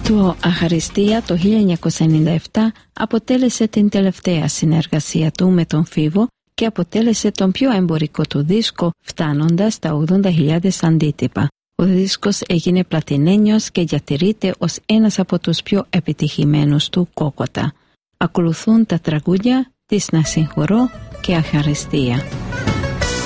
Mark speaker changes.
Speaker 1: Το Αχαριστία το 1997 αποτέλεσε την τελευταία συνεργασία του με τον Φίβο και αποτέλεσε τον πιο εμπορικό του δίσκο, φτάνοντας στα 80.000 αντίτυπα. Ο δίσκος έγινε πλατινένιος και διατηρείται ως ένας από τους πιο επιτυχημένους του Κόκοτα. Ακολουθούν τα τραγούδια «Της να συγχωρώ» και «Αχαριστία».